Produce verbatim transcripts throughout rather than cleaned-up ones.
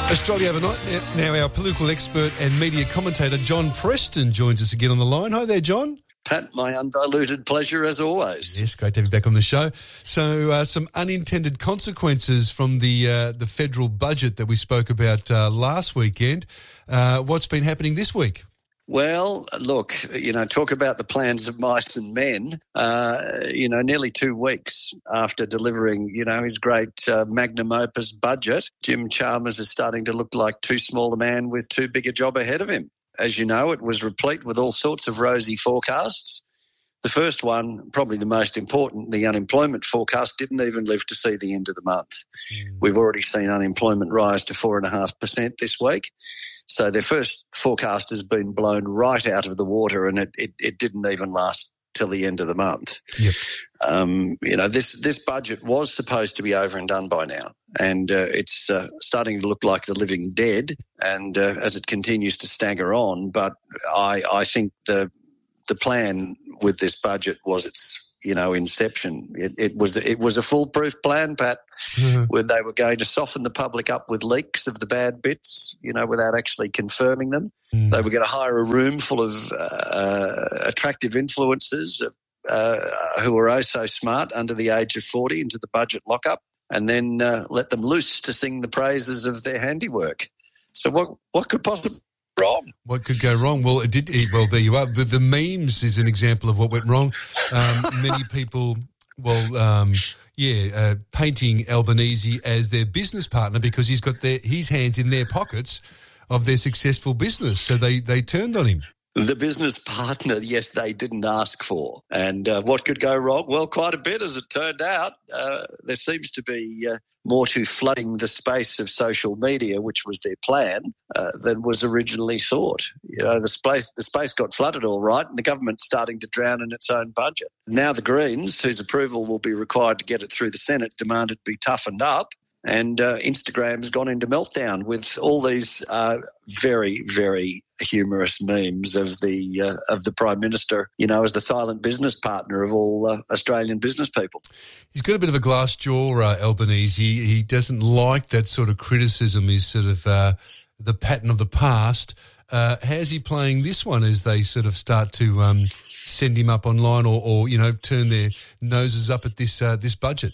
Australia overnight. Now our political expert and media commentator John Preston joins us again on the line. Hi there, John. Pat, my undiluted pleasure as always. Yes, great to have you back on the show. So uh, some unintended consequences from the uh, the federal budget that we spoke about uh, last weekend. Uh, what's been happening this week? Well, look, you know, talk about the plans of mice and men. Uh, you know, nearly two weeks after delivering, you know, his great uh, magnum opus budget, Jim Chalmers is starting to look like too small a man with too big a job ahead of him. As you know, it was replete with all sorts of rosy forecasts. The first one, probably the most important, the unemployment forecast, didn't even live to see the end of the month. Mm. We've already seen unemployment rise to four point five percent this week. So their first forecast has been blown right out of the water, and it, it, it didn't even last till the end of the month. Yep. Um, you know, this, this budget was supposed to be over and done by now, and uh, it's uh, starting to look like the living dead, and uh, as it continues to stagger on. But I, I think the the plan with this budget was its, you know, inception. It, it was it was a foolproof plan, Pat, mm-hmm. where they were going to soften the public up with leaks of the bad bits, you know, without actually confirming them. Mm. They were going to hire a room full of uh, attractive influencers uh, who were oh so smart under the age of forty into the budget lockup, and then uh, let them loose to sing the praises of their handiwork. So what what could possibly wrong? What could go wrong? Well, it did. Well, there you are. The, the memes is an example of what went wrong. Um, many people, well, um, yeah, uh, painting Albanese as their business partner because he's got their his hands in their pockets of their successful business. So they, they turned on him. The business partner, yes, they didn't ask for. And uh, what could go wrong? Well, quite a bit, as it turned out. Uh, there seems to be uh, more to flooding the space of social media, which was their plan, uh, than was originally thought. You know, the space, the space got flooded all right, and the government's starting to drown in its own budget. Now the Greens, whose approval will be required to get it through the Senate, demand it be toughened up. And uh, Instagram's gone into meltdown with all these uh, very, very humorous memes of the uh, of the Prime Minister, you know, as the silent business partner of all uh, Australian business people. He's got a bit of a glass jaw, uh, Albanese. He, he doesn't like that sort of criticism. He's sort of uh, the pattern of the past. Uh, how's he playing this one as they sort of start to um, send him up online or, or, you know, turn their noses up at this uh, this budget?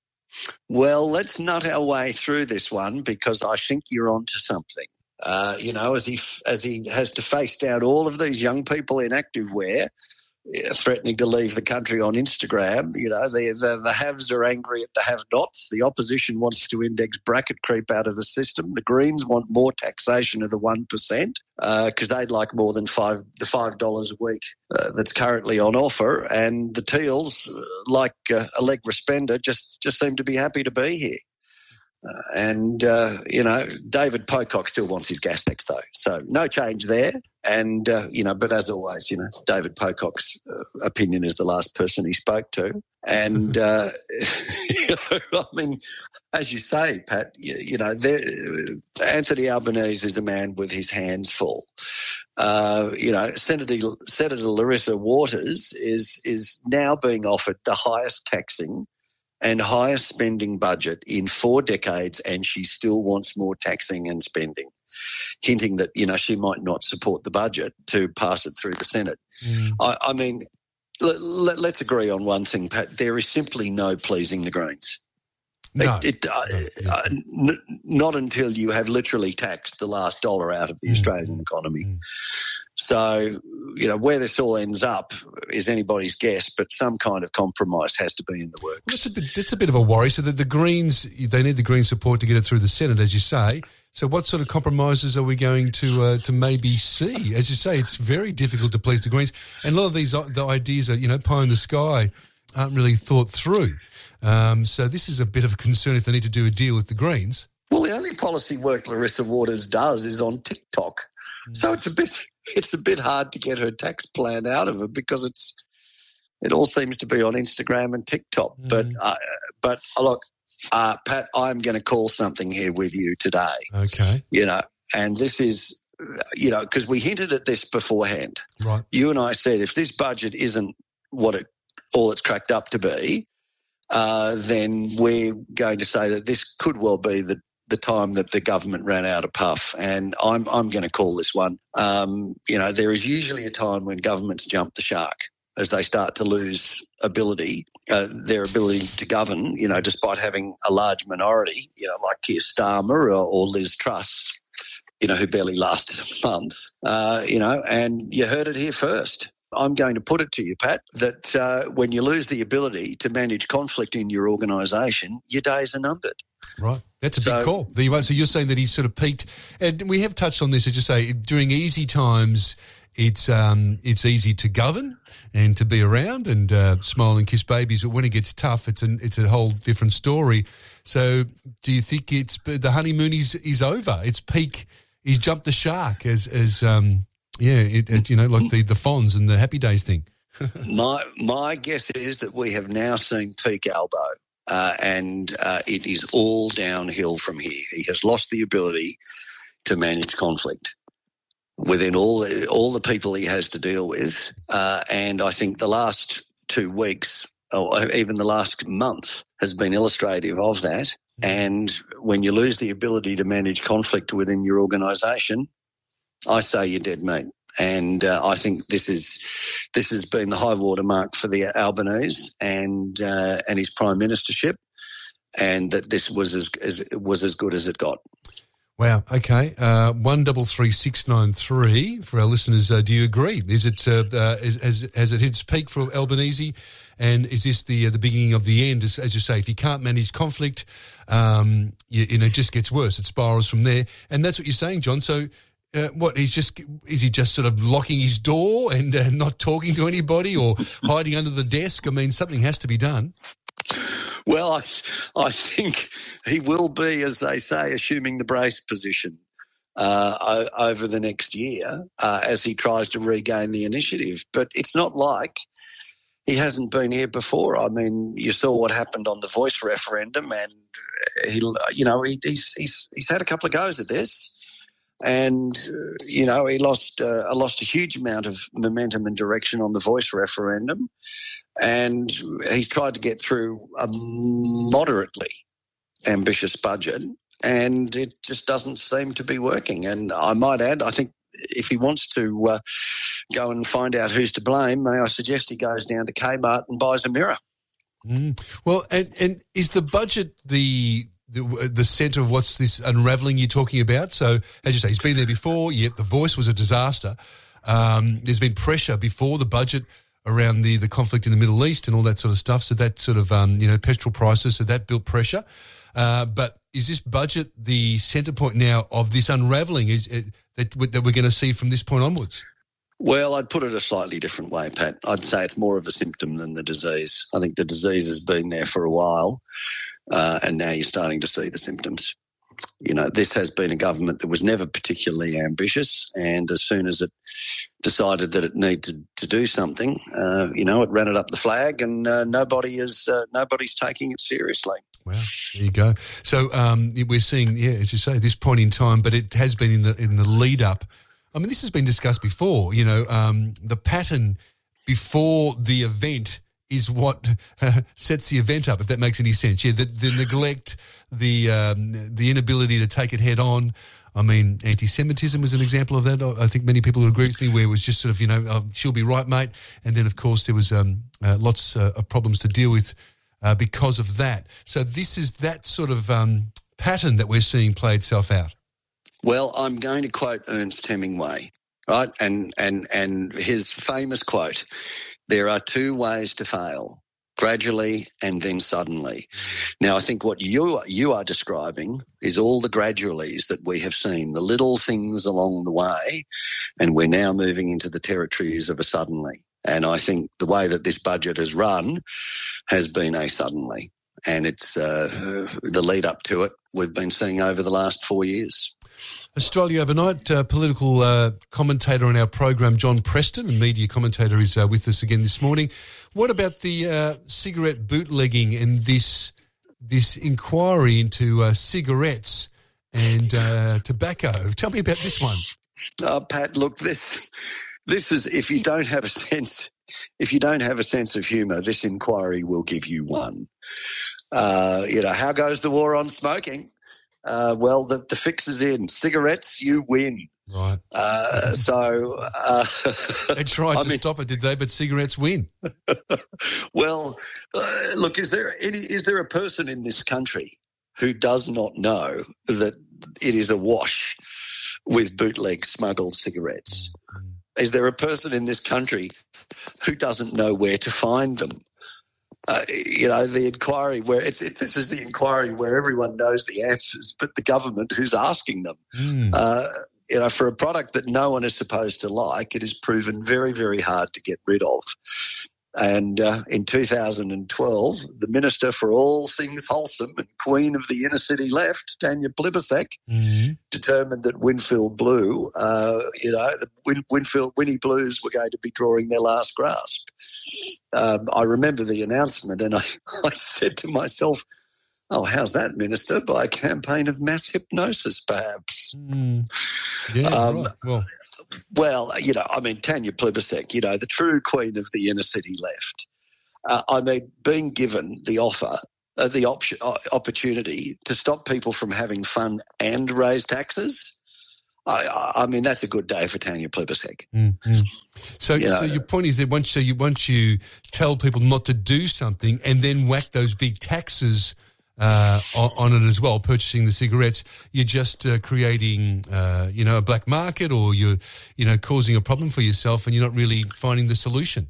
Well, let's nut our way through this one because I think you're onto something. Uh, you know, as he as he has to face down all of these young people in activewear, uh, threatening to leave the country on Instagram. You know, the, the the haves are angry at the have-nots. The opposition wants to index bracket creep out of the system. The Greens want more taxation of the one percent because uh, they'd like more than five the five dollars a week uh, that's currently on offer. And the Teals, uh, like uh, Allegra Spender, just just seem to be happy to be here. Uh, and, uh, you know, David Pocock still wants his gas tax, though. So no change there. And, uh, you know, but as always, you know, David Pocock's uh, opinion is the last person he spoke to. And, uh, you know, I mean, as you say, Pat, you, you know, Anthony Albanese is a man with his hands full. Uh, you know, Senator, Senator Larissa Waters is is now being offered the highest taxing and highest spending budget in four decades, and she still wants more taxing and spending, hinting that, you know, she might not support the budget to pass it through the Senate. Mm. I, I mean, let, let, let's agree on one thing, Pat. There is simply no pleasing the Greens. No. It, it, uh, no. Uh, n- not until you have literally taxed the last dollar out of the mm. Australian economy. Mm. So, you know, where this all ends up is anybody's guess, but some kind of compromise has to be in the works. Well, that's, a bit, that's a bit of a worry. So that the Greens, they need the Green support to get it through the Senate, as you say. So what sort of compromises are we going to uh, to maybe see? As you say, it's very difficult to please the Greens. And a lot of these the ideas are, you know, pie in the sky, aren't really thought through. Um, so this is a bit of a concern if they need to do a deal with the Greens. Well, the only policy work Larissa Waters does is on TikTok. Mm. So it's a bit it's a bit hard to get her tax plan out of her because it's it all seems to be on Instagram and TikTok. Mm. But uh, but uh, look, uh, Pat, I'm going to call something here with you today. Okay. You know, and this is, you know, because we hinted at this beforehand. Right. You and I said if this budget isn't what it all it's cracked up to be, uh, then we're going to say that this could well be the the time that the government ran out of puff, and I'm I'm going to call this one. Um, you know, there is usually a time when governments jump the shark as they start to lose ability, uh, their ability to govern. You know, despite having a large minority, you know, like Keir Starmer or, or Liz Truss, you know, who barely lasted a month. Uh, you know, and you heard it here first. I'm going to put it to you, Pat, that uh, when you lose the ability to manage conflict in your organisation, your days are numbered. Right. That's a So- big call. There you are. So you're saying that he's sort of peaked, and we have touched on this, as you say, during easy times, it's um, it's easy to govern and to be around and uh, smile and kiss babies, but when it gets tough, it's an it's a whole different story. So do you think it's the honeymoon is, is over? It's peak. He's jumped the shark as as um, yeah, it, it, you know, like the the Fonz and the Happy Days thing. My my guess is that we have now seen peak Albo. Uh, and uh, it is all downhill from here. He has lost the ability to manage conflict within all the, all the people he has to deal with. Uh, and I think the last two weeks, or even the last month, has been illustrative of that. And when you lose the ability to manage conflict within your organisation, I say you're dead meat. And uh, I think this is this has been the high water mark for the Albanese and uh, and his prime ministership, and that this was as, as was as good as it got. Wow. Okay. Uh, one double three six nine three for our listeners. Uh, do you agree? Is it uh, uh, is, has has it hit its peak for Albanese, and is this the uh, the beginning of the end? As, as you say, if you can't manage conflict, um, you, you know, it just gets worse. It spirals from there, and that's what you're saying, John. So. Uh, what he's just is he just sort of locking his door and uh, not talking to anybody or hiding under the desk? I mean, something has to be done. Well, I, I think he will be, as they say, assuming the brace position uh, o- over the next year uh, as he tries to regain the initiative. But it's not like he hasn't been here before. I mean, you saw what happened on the voice referendum, and he, you know, he, he's he's he's had a couple of goes at this. And, uh, you know, he lost uh, lost a huge amount of momentum and direction on the voice referendum. And he's tried to get through a moderately ambitious budget, and it just doesn't seem to be working. And I might add, I think if he wants to uh, go and find out who's to blame, may I suggest he goes down to Kmart and buys a mirror. Mm. Well, and, and is the budget the... The, the centre of what's this unravelling you're talking about? So, as you say, he's been there before. Yep, the voice was a disaster. Um, there's been pressure before the budget around the, the conflict in the Middle East and all that sort of stuff. So that sort of, um, you know, petrol prices, so that built pressure. Uh, but is this budget the centre point now of this unravelling is it, that, that we're going to see from this point onwards? Well, I'd put it a slightly different way, Pat. I'd say it's more of a symptom than the disease. I think the disease has been there for a while. Uh, and now you're starting to see the symptoms. You know, this has been a government that was never particularly ambitious, and as soon as it decided that it needed to do something, uh, you know, it ran it up the flag, and uh, nobody is uh, nobody's taking it seriously. Wow, there you go. So um, we're seeing, yeah, as you say, this point in time, but it has been in the in the lead up. I mean, this has been discussed before. You know, um, the pattern before the event is what uh, sets the event up, if that makes any sense. Yeah, the, the neglect, the um, the inability to take it head on. I mean, anti-Semitism is an example of that. I think many people would agree with me, where it was just sort of, you know, oh, she'll be right, mate. And then, of course, there was um, uh, lots uh, of problems to deal with uh, because of that. So this is that sort of um, pattern that we're seeing play itself out. Well, I'm going to quote Ernest Hemingway, right? And and and his famous quote: "There are two ways to fail, gradually and then suddenly." Now, I think what you you are describing is all the graduallys that we have seen, the little things along the way, and we're now moving into the territories of a suddenly. And I think the way that this budget has run has been a suddenly, and it's uh, the lead up to it we've been seeing over the last four years. Australia Overnight uh, political uh, commentator on our program, John Preston, a media commentator, is uh, with us again this morning. What about the uh, cigarette bootlegging and this this inquiry into uh, cigarettes and uh, tobacco? Tell me about this one. Uh, Pat, look, this this is if you don't have a sense if you don't have a sense of humour, this inquiry will give you one. Uh, you know, how goes the war on smoking? Uh, well, the, the fix is in. Cigarettes, you win. Right. Uh, so uh, they tried I to mean, stop it, did they? But cigarettes win. Well, uh, look, is there any, is there a person in this country who does not know that it is a wash with bootleg smuggled cigarettes? Mm-hmm. Is there a person in this country who doesn't know where to find them? Uh, you know, the inquiry where it's it, this is the inquiry where everyone knows the answers, but the government who's asking them. Mm. Uh, you know, for a product that no one is supposed to like, it is proven very, very hard to get rid of. And uh, in two thousand twelve, the Minister for All Things Wholesome and Queen of the Inner City Left, Tanya Plibersek, mm-hmm. determined that Winfield Blue, uh, you know, the Win- Winfield Winnie Blues were going to be drawing their last grasp. Um, I remember the announcement, and I, I said to myself, "Oh, how's that, Minister? By a campaign of mass hypnosis, perhaps?" Mm. Yeah, um, right. Well. Well, you know, I mean, Tanya Plibersek, you know, the true queen of the inner city left. Uh, I mean, being given the offer, uh, the option, uh, opportunity to stop people from having fun and raise taxes, I, I mean, that's a good day for Tanya Plibersek. Mm-hmm. So, you know, so your point is that once so you once you tell people not to do something and then whack those big taxes Uh, on it as well, purchasing the cigarettes, you're just uh, creating, uh, you know, a black market, or you're, you know, causing a problem for yourself, and you're not really finding the solution.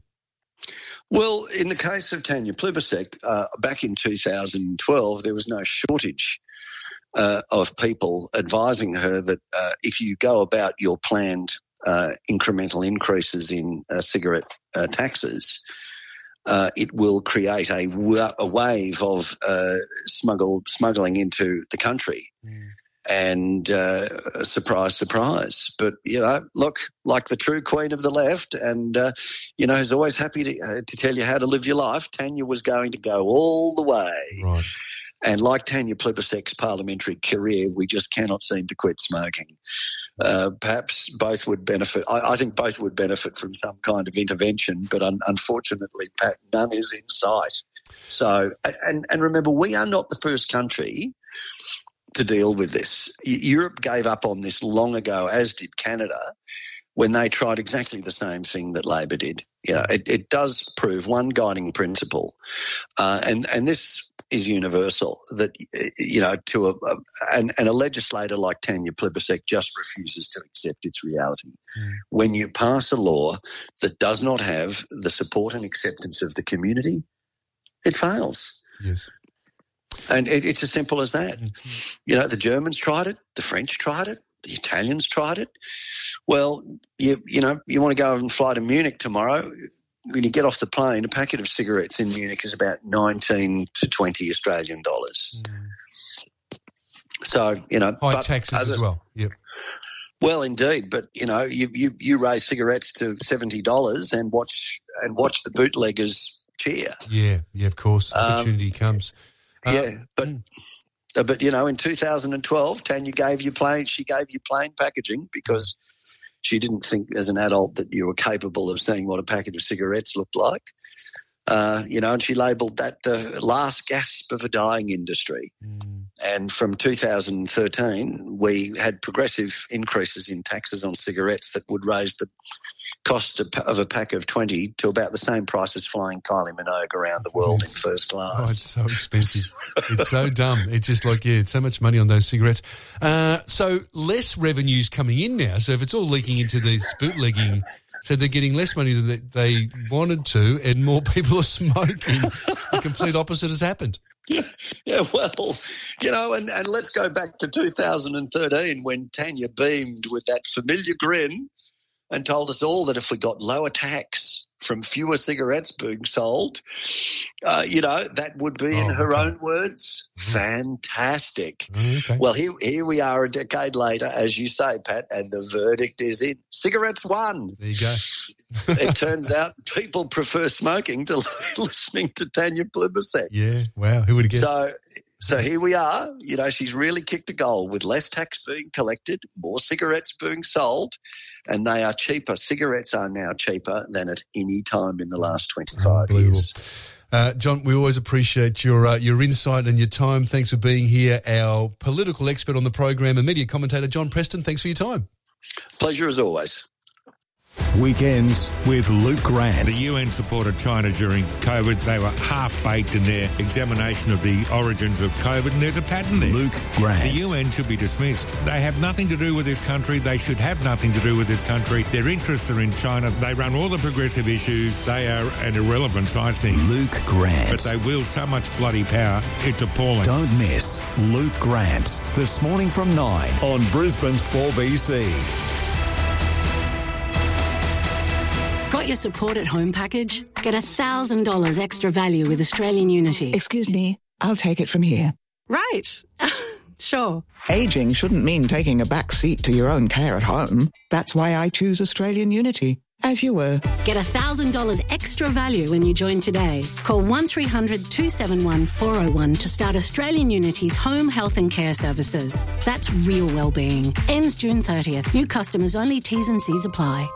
Well, in the case of Tanya Plibersek, uh, back in two thousand twelve, there was no shortage uh, of people advising her that uh, if you go about your planned uh, incremental increases in uh, cigarette uh, taxes, Uh, it will create a, a wave of uh, smuggled, smuggling into the country. Mm. And uh, surprise, surprise. But, you know, look, like the true queen of the left and, uh, you know, who's always happy to, uh, to tell you how to live your life, Tanya was going to go all the way. Right. And like Tanya Plibersek's parliamentary career, we just cannot seem to quit smoking. Uh, perhaps both would benefit. I, I think both would benefit from some kind of intervention, but un, unfortunately, Pat, none is in sight. So, and, and remember, we are not the first country to deal with this. Europe gave up on this long ago, as did Canada, when they tried exactly the same thing that Labor did. You know, it, it does prove one guiding principle, uh, and and this is universal, that, you know, to a, a and, and a legislator like Tanya Plibersek just refuses to accept its reality. Mm. When you pass a law that does not have the support and acceptance of the community, it fails. Yes. And it, it's as simple as that. Mm-hmm. You know, the Germans tried it, the French tried it, the Italians tried it. Well, you you know, you want to go and fly to Munich tomorrow. When you get off the plane, a packet of cigarettes in Munich is about nineteen to twenty Australian dollars. Mm. So, you know. High taxes other, as well, yep. Well, indeed, but, you know, you you, you raise cigarettes to seventy dollars and watch and watch the bootleggers cheer. Yeah, yeah, of course. Opportunity um, comes. Yeah, um, but... Mm. But, you know, in two thousand twelve, Tanya gave you plain, she gave you plain packaging because she didn't think as an adult that you were capable of seeing what a packet of cigarettes looked like. Uh, you know, and she labelled that the last gasp of a dying industry. Mm. And from two thousand thirteen, we had progressive increases in taxes on cigarettes that would raise the cost of a pack of twenty to about the same price as flying Kylie Minogue around the world in first class. Oh, it's so expensive. It's so dumb. It's just like, yeah, it's so much money on those cigarettes. Uh, so less revenues coming in now. So if it's all leaking into these bootlegging, so they're getting less money than they wanted to, and more people are smoking. The complete opposite has happened. Yeah, yeah, well, you know, and, and let's go back to two thousand thirteen when Tanya beamed with that familiar grin and told us all that if we got lower tax from fewer cigarettes being sold, uh, you know, that would be, oh, in her okay. own words, fantastic. Okay. Well, here here we are a decade later, as you say, Pat, and the verdict is in. Cigarettes won. There you go. It turns out people prefer smoking to listening to Tanya Plibersek. Yeah, wow, who would have guessed? So, So here we are. You know, she's really kicked a goal with less tax being collected, more cigarettes being sold, and they are cheaper. Cigarettes are now cheaper than at any time in the last twenty-five years. Uh, John, we always appreciate your uh, your insight and your time. Thanks for being here. Our political expert on the program and media commentator, John Preston, thanks for your time. Pleasure as always. Weekends with Luke Grant. The U N supported China during COVID. They were half-baked in their examination of the origins of COVID, and there's a pattern there. Luke Grant. The U N should be dismissed. They have nothing to do with this country. They should have nothing to do with this country. Their interests are in China. They run all the progressive issues. They are an irrelevance, I think. Luke Grant. But they wield so much bloody power, it's appalling. Don't miss Luke Grant this morning from nine on Brisbane's four B C. Got your support at home package? Get one thousand dollars extra value with Australian Unity. Excuse me, I'll take it from here. Right. Sure. Ageing shouldn't mean taking a back seat to your own care at home. That's why I choose Australian Unity. As you were. Get one thousand dollars extra value when you join today. Call one three hundred two seven one four oh one to start Australian Unity's home health and care services. That's real wellbeing. Ends June thirtieth. New customers only. T's and C's apply.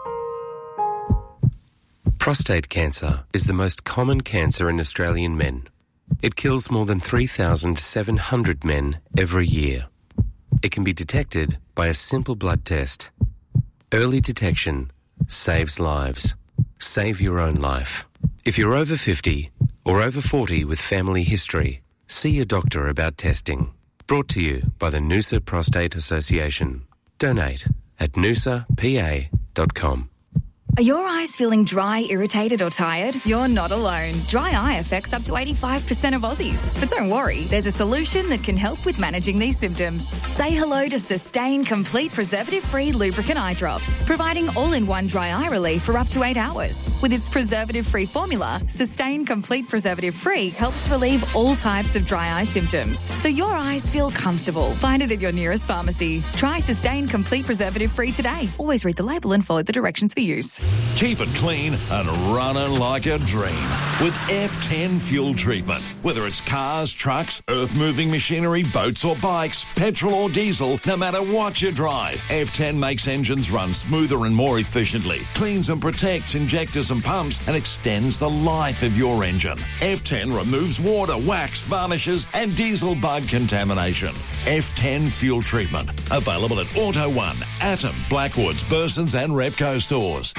Prostate cancer is the most common cancer in Australian men. It kills more than three thousand seven hundred men every year. It can be detected by a simple blood test. Early detection saves lives. Save your own life. If you're over fifty or over forty with family history, see a doctor about testing. Brought to you by the Noosa Prostate Association. Donate at noosa p a dot com. Are your eyes feeling dry, irritated or tired? You're not alone. Dry eye affects up to eighty-five percent of Aussies. But don't worry, there's a solution that can help with managing these symptoms. Say hello to Sustain Complete Preservative-Free Lubricant Eye Drops, providing all-in-one dry eye relief for up to eight hours. With its preservative-free formula, Sustain Complete Preservative-Free helps relieve all types of dry eye symptoms, so your eyes feel comfortable. Find it at your nearest pharmacy. Try Sustain Complete Preservative-Free today. Always read the label and follow the directions for use. Keep it clean and running like a dream with F ten fuel treatment. Whether it's cars, trucks, earth-moving machinery, boats or bikes, petrol or diesel, no matter what you drive, F ten makes engines run smoother and more efficiently, cleans and protects injectors and pumps, and extends the life of your engine. F ten removes water, wax, varnishes and diesel bug contamination. F ten fuel treatment. Available at Auto One, Atom, Blackwoods, Burson's and Repco stores.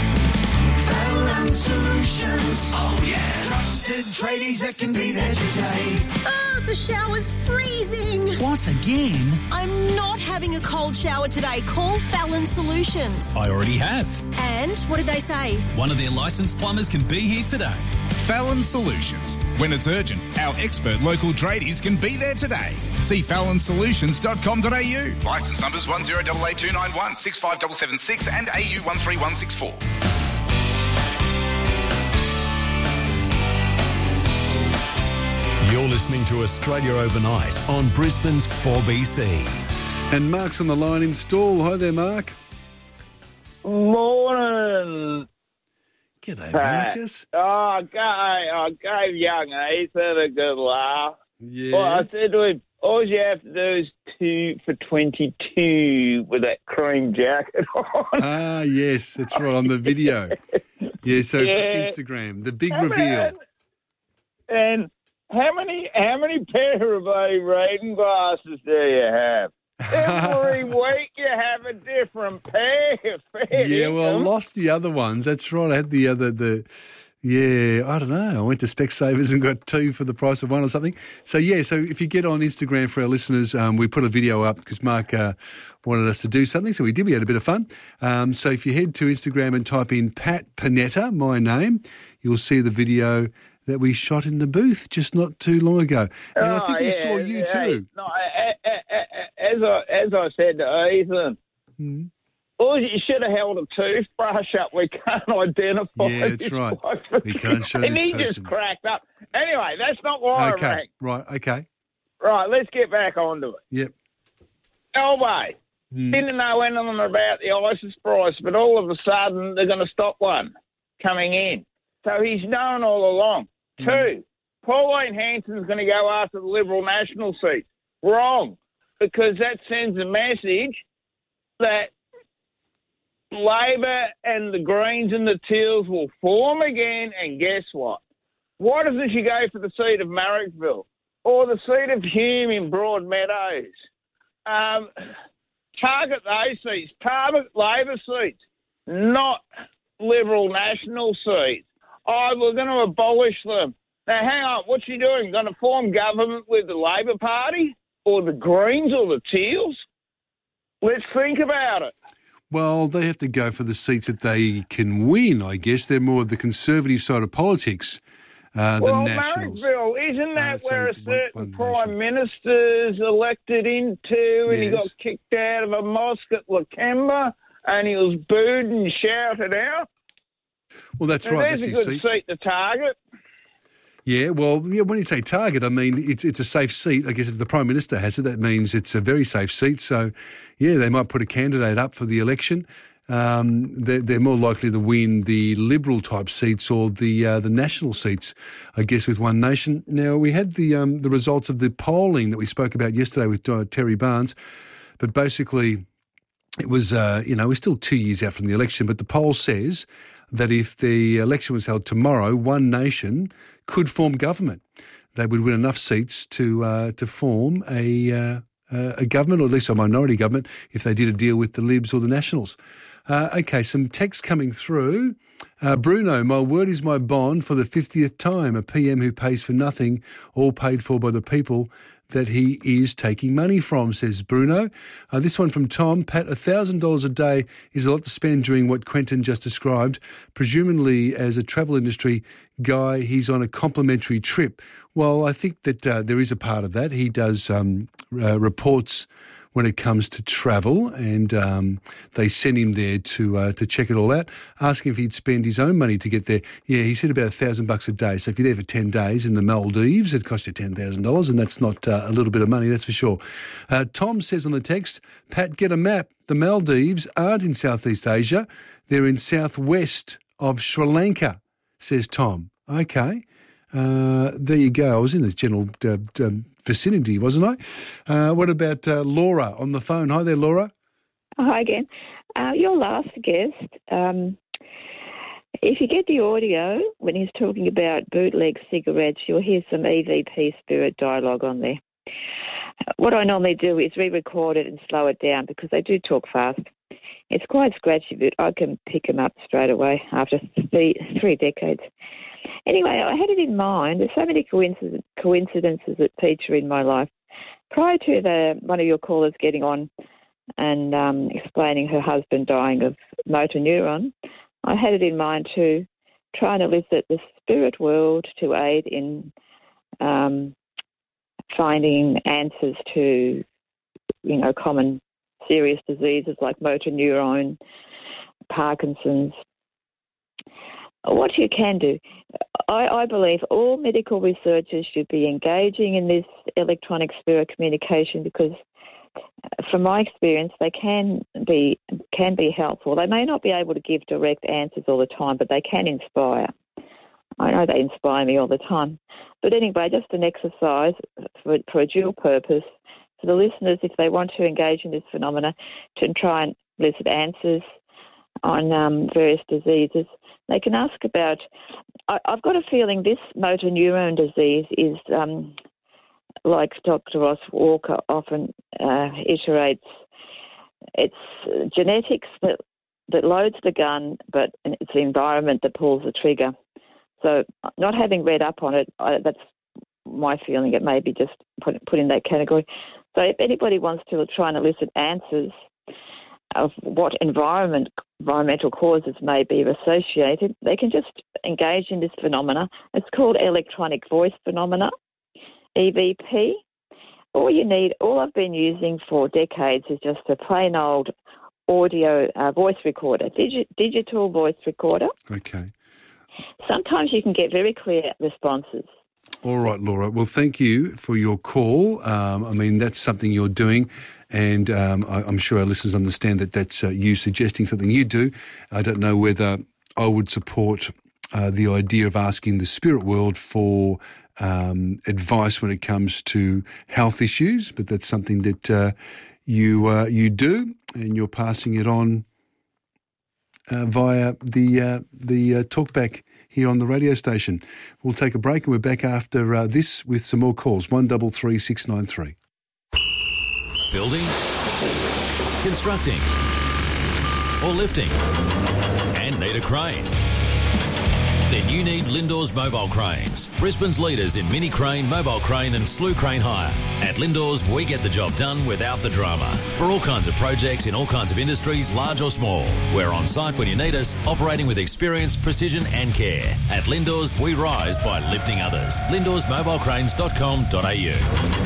Fallon Solutions. Oh, yeah. Trusted tradies that can be there today. Oh, the shower's freezing. What, again? I'm not having a cold shower today. Call Fallon Solutions. I already have. And what did they say? One of their licensed plumbers can be here today. Fallon Solutions. When it's urgent, our expert local tradies can be there today. See fallon solutions dot com dot a u. Licence numbers one zero eight eight two nine one six five seven seven six and A U one three one six four. You're listening to Australia Overnight on Brisbane's four B C. And Mark's on the line in Stall. Hi there, Mark. Morning. G'day, Marcus. Oh, I gave, I gave young Ethan a good laugh. Yeah. Well, I said to him, all you have to do is two for twenty-two with that cream jacket on. Ah, yes, that's right, on the video. Yeah, so Yeah. Instagram, the big Come reveal. on. And how many how many pair of bloody reading glasses do you have? Every week you have a different pair. Fair Yeah, well, I income. lost the other ones. That's right. I had the other, the, yeah, I don't know. I went to Specsavers and got two for the price of one or something. So, yeah, so if you get on Instagram for our listeners, um, we put a video up because Mark uh, wanted us to do something. So we did. We had a bit of fun. Um, so if you head to Instagram and type in Pat Panetta, my name, you'll see the video that we shot in the booth just not too long ago. And I think Oh, we yeah, saw you yeah. too. No, a- a- a- as I as I said to Ethan, Mm. well, you should have held a toothbrush up. We can't identify. Yeah, that's this right. bloke. We can't show And this he person. just cracked up. Anyway, that's not why I Okay, rang. right, okay. Right, let's get back onto it. Yep. Elway Mm. didn't know anything about the ISIS price, but all of a sudden they're going to stop one coming in. So he's known all along. Mm. Two, Pauline Hanson's going to go after the Liberal National seat. Wrong, because that sends a message that Labor and the Greens and the Teals will form again, and guess what? Why doesn't she go for the seat of Marrickville or the seat of Hume in Broadmeadows? Um, target those seats, target Labor seats, not Liberal National seats. Oh, we're going to abolish them. Now, hang on, what's she doing? Going to form government with the Labor Party or the Greens or the Teals? Let's think about it. Well, they have to go for the seats that they can win, I guess. They're more of the conservative side of politics uh, well, than Nationals. Marrickville, isn't that Uh, so where a one- certain one Prime Minister's elected into and he Yes. got kicked out of a mosque at Lakemba and he was booed and shouted out? Well, that's Now, right. There's That's a his good seat. seat to target. Yeah, well, yeah, when you say target, I mean, it's it's a safe seat. I guess if the Prime Minister has it, that means it's a very safe seat. So, yeah, they might put a candidate up for the election. Um, they're, they're more likely to win the Liberal-type seats or the uh, the national seats, I guess, with One Nation. Now, we had the um, the results of the polling that we spoke about yesterday with uh, Terry Barnes, but basically it was, uh, you know, we're still two years out from the election, but the poll says that if the election was held tomorrow, One Nation could form government. They would win enough seats to uh, to form a uh, a government, or at least a minority government, if they did a deal with the Libs or the Nationals. Uh, okay, some text coming through. Uh, Bruno, my word is my bond for the fiftieth time. A P M who pays for nothing, all paid for by the people that he is taking money from, says Bruno. Uh, this one from Tom. Pat, one thousand dollars a day is a lot to spend during what Quentin just described. Presumably, as a travel industry guy, he's on a complimentary trip. Well, I think that uh, there is a part of that. He does um, uh, reports when it comes to travel, and um, they send him there to uh, to check it all out, asking if he'd spend his own money to get there. Yeah, he said about a thousand bucks a day. So if you're there for ten days in the Maldives, it costs you ten thousand dollars, and that's not uh, a little bit of money, that's for sure. Uh, Tom says on the text, Pat, get a map. The Maldives aren't in Southeast Asia. They're in southwest of Sri Lanka, says Tom. Okay. Uh, there you go. I was in this general uh, um, vicinity, wasn't I? Uh, what about uh, Laura on the phone? Hi there, Laura. Hi again. Uh, your last guest, um, if you get the audio when he's talking about bootleg cigarettes, you'll hear some E V P spirit dialogue on there. What I normally do is re-record it and slow it down because they do talk fast. It's quite scratchy, but I can pick them up straight away after three, three decades. Anyway, I had it in mind. There's so many coincidence, coincidences that feature in my life. Prior to the one of your callers getting on and um, explaining her husband dying of motor neuron, I had it in mind to try and elicit the spirit world to aid in um, finding answers to, you know, common serious diseases like motor neuron, Parkinson's. What you can do, I, I believe all medical researchers should be engaging in this electronic spirit communication because, from my experience, they can be can be helpful. They may not be able to give direct answers all the time, but they can inspire. I know they inspire me all the time. But anyway, just an exercise for, for a dual purpose for the listeners, if they want to engage in this phenomena, to try and elicit answers on um, various diseases. They can ask about, I, I've got a feeling this motor neuron disease is, um, like Doctor Ross Walker often uh, iterates, it's genetics that, that loads the gun, but it's the environment that pulls the trigger. So not having read up on it, I, that's my feeling. It may be just put, put in that category. So if anybody wants to try and elicit answers of what environment environmental causes may be associated, they can just engage in this phenomena. It's called electronic voice phenomena, E V P. All you need, all I've been using for decades is just a plain old audio uh, voice recorder, digi- digital voice recorder. Okay. Sometimes you can get very clear responses. All right, Laura. Well, thank you for your call. Um, I mean, that's something you're doing, and um, I, I'm sure our listeners understand that that's uh, you suggesting something you do. I don't know whether I would support uh, the idea of asking the spirit world for um, advice when it comes to health issues, but that's something that uh, you uh, you do, and you're passing it on uh, via the uh, the uh, talkback here on the radio station. We'll take a break and we're back after uh, this with some more calls. one three three six nine three. Building, constructing, or lifting, and need a crane? Then you need Lindors Mobile Cranes, Brisbane's leaders in mini crane, mobile crane and slew crane hire. At Lindors, we get the job done without the drama. For all kinds of projects in all kinds of industries, large or small. We're on site when you need us, operating with experience, precision and care. At Lindors, we rise by lifting others. lindors mobile cranes dot com dot a u.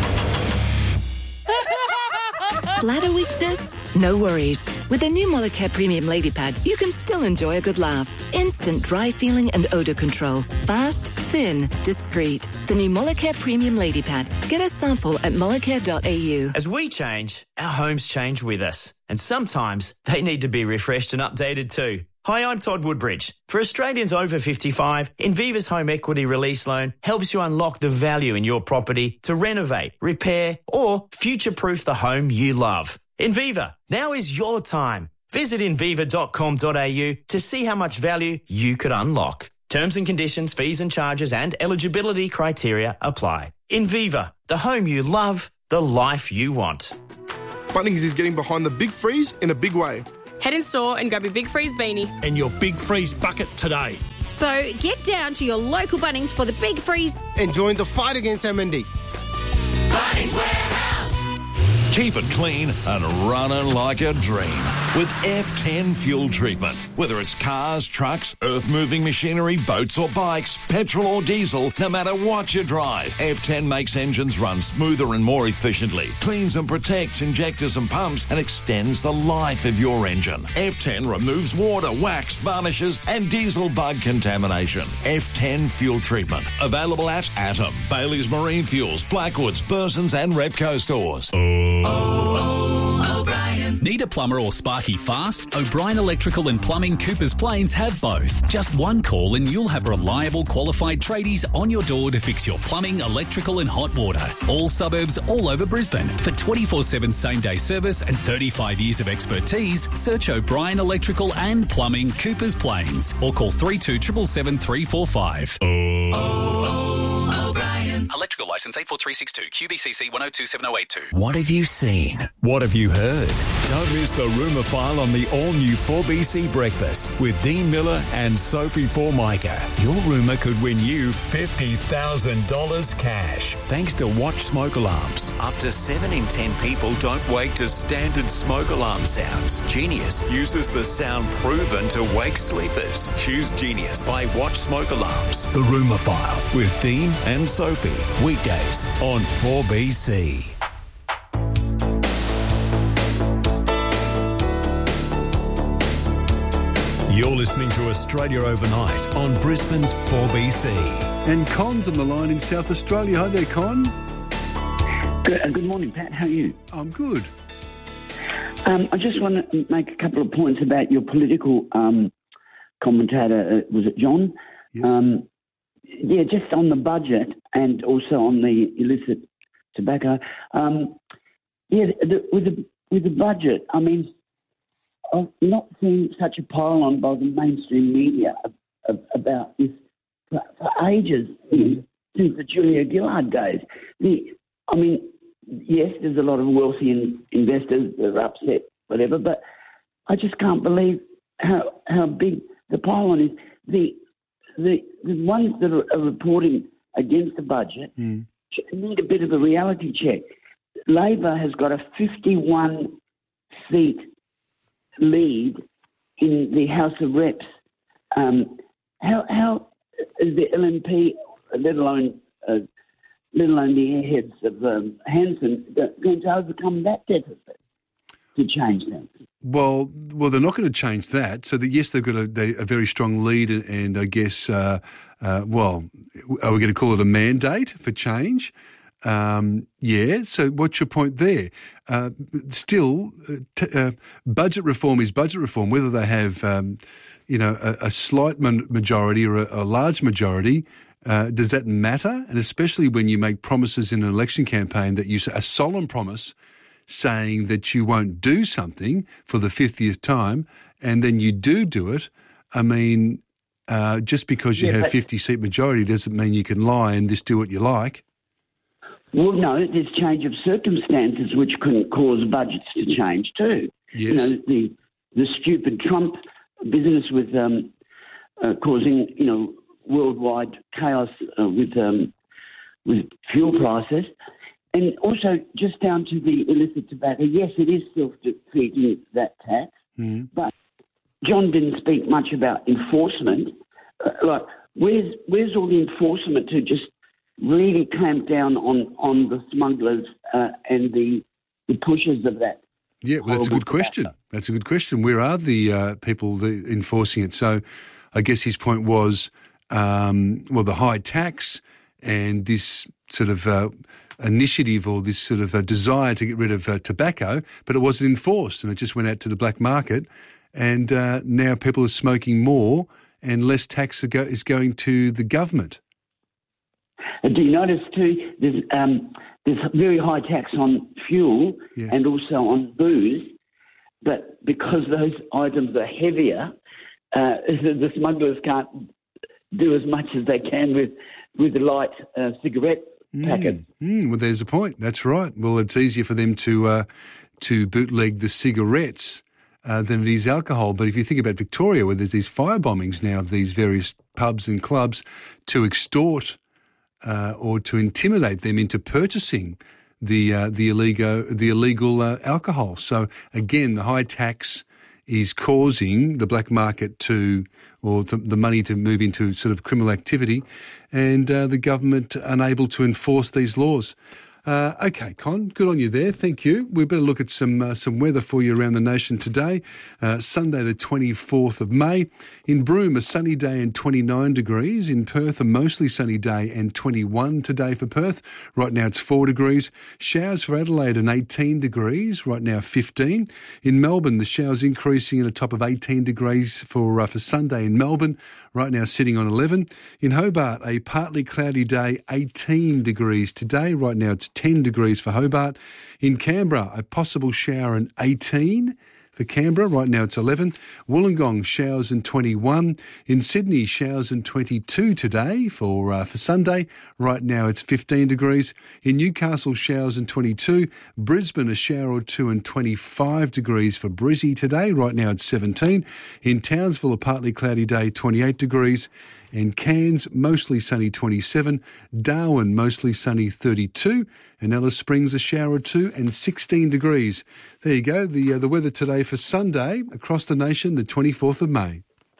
Bladder weakness? No worries. With the new Molicare Premium Lady Pad, you can still enjoy a good laugh. Instant dry feeling and odour control. Fast, thin, discreet. The new Molicare Premium Lady Pad. Get a sample at molicare dot a u. As we change, our homes change with us. And sometimes they need to be refreshed and updated too. Hi, I'm Todd Woodbridge. For Australians over fifty-five, Inviva's Home Equity Release Loan helps you unlock the value in your property to renovate, repair or future-proof the home you love. Inviva, now is your time. Visit inviva dot com dot a u to see how much value you could unlock. Terms and conditions, fees and charges and eligibility criteria apply. Inviva, the home you love, the life you want. Bunnings is getting behind the Big Freeze in a big way. Head in store and grab your Big Freeze beanie and your Big Freeze bucket today. So get down to your local Bunnings for the Big Freeze and join the fight against M N D. Bunnings Warehouse. Keep it clean and running like a dream with F ten fuel treatment. Whether it's cars, trucks, earth-moving machinery, boats or bikes, petrol or diesel, no matter what you drive, F ten makes engines run smoother and more efficiently, cleans and protects injectors and pumps, and extends the life of your engine. F ten removes water, wax, varnishes, and diesel bug contamination. F ten fuel treatment. Available at Atom, Bailey's Marine Fuels, Blackwoods, Burson's, and Repco stores. Oh. Oh, O'Brien. Need a plumber or sparky fast? O'Brien Electrical and Plumbing Coopers Plains have both. Just one call and you'll have reliable, qualified tradies on your door to fix your plumbing, electrical and hot water. All suburbs, all over Brisbane. For twenty-four seven same-day service and thirty-five years of expertise, search O'Brien Electrical and Plumbing Coopers Plains or call three two seven seven three four five. Oh, oh, O'Brien. Electrical licence eight four three six two, Q B C C one oh two seven oh eight two. What have you seen? What have you heard? Don't miss the Rumour File on the all-new four B C Breakfast with Dean Miller and Sophie Formica. Your rumour could win you fifty thousand dollars cash. Thanks to Watch Smoke Alarms. Up to seven in ten people don't wake to standard smoke alarm sounds. Genius uses the sound proven to wake sleepers. Choose Genius by Watch Smoke Alarms. The Rumour File with Dean and Sophie. Weekdays on four B C. You're listening to Australia Overnight on Brisbane's four B C. And Con's on the line in South Australia. Hi there, Con. Good, uh, good morning, Pat. How are you? I'm good. Um, I just want to make a couple of points about your political um, commentator. Uh, was it John? Yes. Um, yeah, just on the budget and also on the illicit tobacco. Um, yeah, the, with the with the budget, I mean, I've not seen such a pile-on by the mainstream media of, of, about this for, for ages, you know, since the Julia Gillard days. The, I mean, yes, there's a lot of wealthy in, investors that are upset, whatever, but I just can't believe how how big the pile-on is. The the the ones that are, are reporting against the budget mm. need a bit of a reality check. Labor has got a fifty-one seat lead in the House of Reps. Um, how how is the L N P, let alone uh, let alone the airheads of um, Hanson, going to overcome that deficit to change that? Well, well, they're not going to change that. So, that, yes, they've got a, they, a very strong lead, and, and I guess, uh, uh, well, are we going to call it a mandate for change? Um, yeah. So, what's your point there? Uh, still, uh, t- uh, budget reform is budget reform. Whether they have, um, you know, a, a slight majority or a, a large majority, uh, does that matter? And especially when you make promises in an election campaign that you a solemn promise, saying that you won't do something for the fiftieth time, and then you do do it. I mean, uh, just because you Yeah, have but- fifty-seat majority doesn't mean you can lie and just do what you like. Well, no, there's change of circumstances which can cause budgets to change too. Yes. You know, the the stupid Trump business with um, uh, causing, you know, worldwide chaos uh, with um, with fuel prices. And also just down to the illicit tobacco, yes, it is self-defeating, that tax. Mm. But John didn't speak much about enforcement. Uh, like, where's where's all the enforcement to just really clamp down on, on the smugglers uh, and the the pushers of that? Yeah, well, that's a good question. That's a good question. Where are the uh, people the, enforcing it? So I guess his point was, um, well, the high tax and this sort of uh, initiative or this sort of uh, desire to get rid of uh, tobacco, but it wasn't enforced and it just went out to the black market. And uh, now people are smoking more and less tax is going to the government. Do you notice too, there's, um, there's very high tax on fuel yes. and also on booze, but because those items are heavier, uh, the smugglers can't do as much as they can with, with the light uh, cigarette mm. packets. Mm. Well, there's a point. That's right. Well, it's easier for them to, uh, to bootleg the cigarettes Uh, than it is alcohol. But if you think about Victoria, where there's these fire bombings now of these various pubs and clubs to extort uh, or to intimidate them into purchasing the uh, the illegal the illegal uh, alcohol. So again, the high tax is causing the black market to, or the, the money to move into sort of criminal activity, and uh, the government unable to enforce these laws. Uh, okay, Con, good on you there. Thank you. We better look at some uh, some weather for you around the nation today. Uh, Sunday, the twenty-fourth of May. In Broome, a sunny day and twenty-nine degrees. In Perth, a mostly sunny day and twenty-one today for Perth. Right now, it's four degrees. Showers for Adelaide and eighteen degrees. Right now, fifteen. In Melbourne, the showers increasing at a top of eighteen degrees for uh, for Sunday in Melbourne. Right now, sitting on eleven. In Hobart, a partly cloudy day, eighteen degrees today. Right now, it's ten degrees for Hobart. In Canberra, a possible shower and eighteen for Canberra. Right now, it's eleven. Wollongong, showers and twenty-one. In Sydney, showers and twenty-two today for uh, for Sunday. Right now, it's fifteen degrees. In Newcastle, showers and twenty-two. Brisbane, a shower or two and twenty-five degrees for Brizzy today. Right now, it's seventeen. In Townsville, a partly cloudy day, twenty-eight degrees. In Cairns, mostly sunny, twenty-seven. Darwin, mostly sunny, thirty-two. And Alice Springs, a shower or two and sixteen degrees. There you go, the uh, the weather today for Sunday across the nation, the twenty-fourth of May.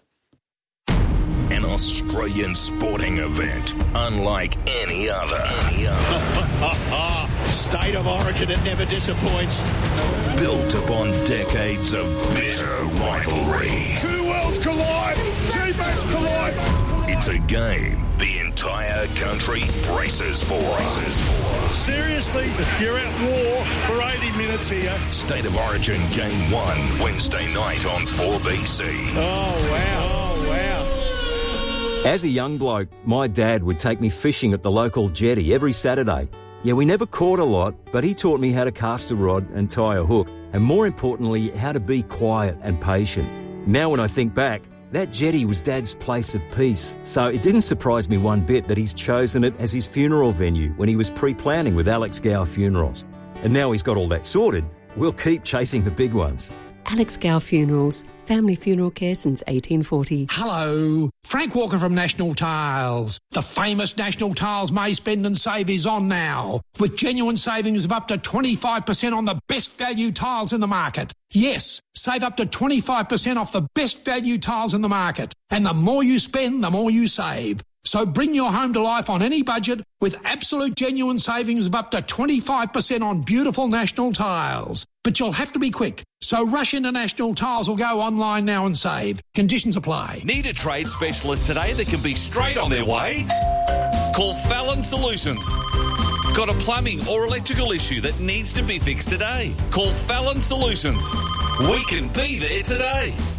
An Australian sporting event unlike any other. Any other. State of origin, it never disappoints. Built upon decades of bitter rivalry. Two worlds collide. Teammates collide. It's a game the entire country braces for. Braces for. Seriously, you're at war for eighty minutes here. State of Origin Game one, Wednesday night on four B C. Oh, wow. Oh, wow. As a young bloke, my dad would take me fishing at the local jetty every Saturday. Yeah, we never caught a lot, but he taught me how to cast a rod and tie a hook, and more importantly, how to be quiet and patient. Now when I think back, that jetty was Dad's place of peace, so it didn't surprise me one bit that he's chosen it as his funeral venue when he was pre-planning with Alex Gow Funerals. And now he's got all that sorted, we'll keep chasing the big ones. Alex Gow Funerals, family funeral care since eighteen forty. Hello, Frank Walker from National Tiles. The famous National Tiles May Spend and Save is on now, with genuine savings of up to twenty-five percent on the best value tiles in the market. Yes, save up to twenty-five percent off the best value tiles in the market. And the more you spend, the more you save. So bring your home to life on any budget with absolute genuine savings of up to twenty-five percent on beautiful National Tiles. But you'll have to be quick. So rush into National Tiles or go online now and save. Conditions apply. Need a trade specialist today that can be straight on their way? Call Fallon Solutions. Got a plumbing or electrical issue that needs to be fixed today? Call Fallon Solutions. We can be there today.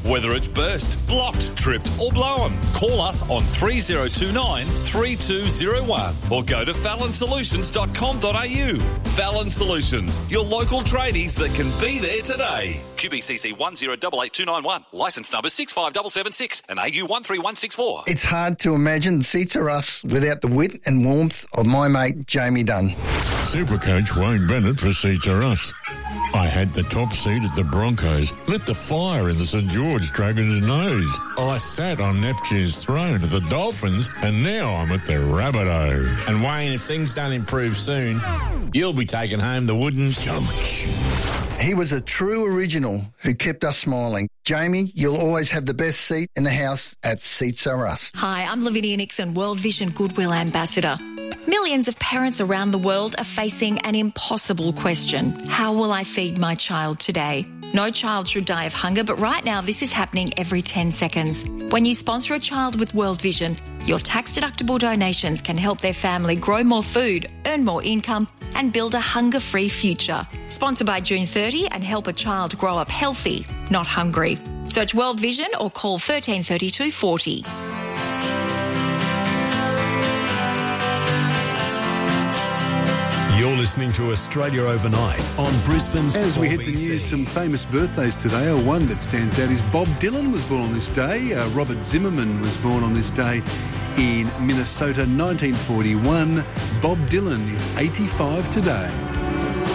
Whether it's burst, blocked, tripped or blown, call us on three oh two nine, three two oh one or go to fallon solutions dot com dot a u. Fallon Solutions, your local tradies that can be there today. Q B C C one zero eight eight two nine one. Licence number six five seven seven six and A U one three one six four. It's hard to imagine Seats Are Us without the wit and warmth of my mate Jamie Dunn. Supercoach Wayne Bennett for Seats Are Us. I had the top seat at the Broncos, lit the fire in the St George Dragons' nose. I sat on Neptune's throne at the Dolphins, and now I'm at the Rabbitoh. And Wayne, if things don't improve soon, you'll be taking home the wooden coach. He was a true original who kept us smiling. Jamie, you'll always have the best seat in the house at Seats Are Us. Hi, I'm Lavinia Nixon, World Vision Goodwill Ambassador. Millions of parents around the world are facing an impossible question. How will I feed my child today? No child should die of hunger, but right now this is happening every ten seconds. When you sponsor a child with World Vision, your tax-deductible donations can help their family grow more food, earn more income, and build a hunger-free future. Sponsor by June thirtieth and help a child grow up healthy, not hungry. Search World Vision or call thirteen thirty-two forty. You're listening to Australia Overnight on Brisbane's As we four hit the B C. news, some famous birthdays today. Uh, One that stands out is Bob Dylan was born on this day. Uh, Robert Zimmerman was born on this day in Minnesota, nineteen forty-one. Bob Dylan is eighty-five today.